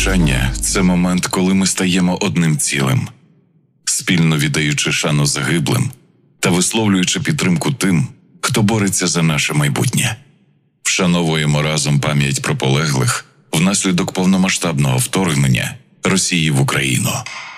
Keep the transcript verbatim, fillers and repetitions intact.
Прощання – це момент, коли ми стаємо одним цілим, спільно віддаючи шану загиблим та висловлюючи підтримку тим, хто бореться за наше майбутнє. Вшановуємо разом пам'ять про полеглих внаслідок повномасштабного вторгнення Росії в Україну.